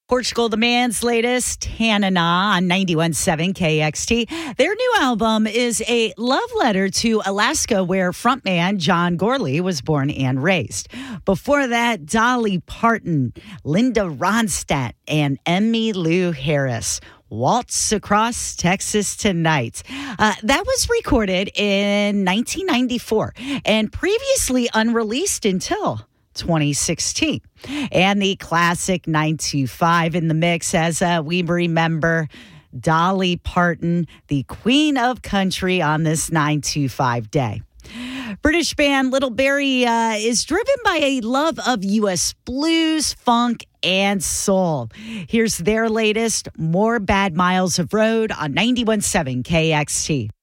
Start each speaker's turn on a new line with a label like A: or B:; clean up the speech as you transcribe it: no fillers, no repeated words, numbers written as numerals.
A: Portugal the Man's latest, Hannah Na on 91.7 KXT. Their new album is a love letter to Alaska, where frontman John Gorley was born and raised. Before that, Dolly Parton, Linda Ronstadt, and Emmylou Harris. Waltz Across Texas Tonight. That was recorded in 1994 and previously unreleased until 2016. And the classic 925 in the mix as we remember Dolly Parton, the queen of country, on this 925 day. British band Little Barrie is driven by a love of U.S. blues, funk, and soul. Here's their latest, More Bad Miles of Road on 91.7 KXT.